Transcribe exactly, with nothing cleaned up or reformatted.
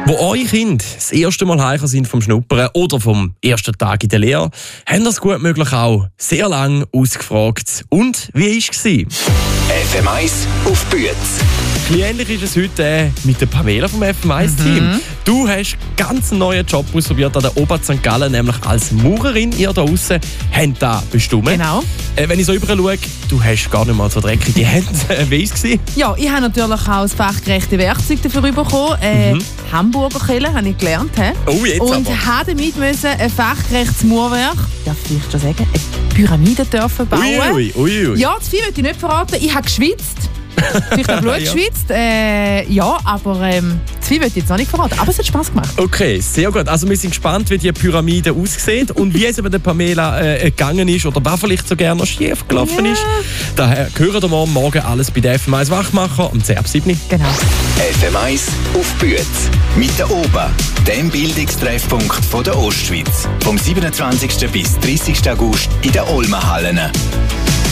Wo eure Kinder das erste Mal heim sind vom Schnuppern oder vom ersten Tag in der Lehre, haben das gut möglich auch sehr lange ausgefragt. Und wie war es? F M eins auf Büetz. Ein bisschen ähnlich ist es heute äh, mit der Pamela vom F M eins Team. Mhm. Du hast ganz einen neuen Job ausprobiert an der Ober Sankt Gallen, nämlich als Maurerin. Ihr da draussen habt da bestimmt. Genau. Äh, wenn ich so rüber schaue, du hast gar nicht mal so dreckige Hände. Wie war es? Ja, ich habe natürlich auch das fachgerechte Werkzeug dafür bekommen. Äh, Mhm. Hamburger Kelle habe ich gelernt. He? Oh, jetzt Und aber. habe damit müssen ein fachgerechtes Mauerwerk, darf ich schon sagen, eine Pyramide dürfen bauen. Ui, ui, ui. Ja, zu viel möchte ich nicht verraten. Ich habe geschwitzt. Vielleicht auch Blut Ja. geschwitzt. Äh, ja, aber ähm, zu viel möchte ich jetzt noch nicht verraten. Aber es hat Spass gemacht. Okay, sehr gut. Also wir sind gespannt, wie die Pyramide aussieht und wie es bei der Pamela äh, gegangen ist oder was vielleicht so gerne noch schief gelaufen Ja. ist. Daher hören wir morgen, morgen alles bei der F M eins Wachmacher um zehn ab sieben. Genau. F M eins auf Büetz. Mit der Oba, dem Bildungstreffpunkt von der Ostschweiz. Vom siebenundzwanzigsten bis dreißigsten August in den Olmenhallen.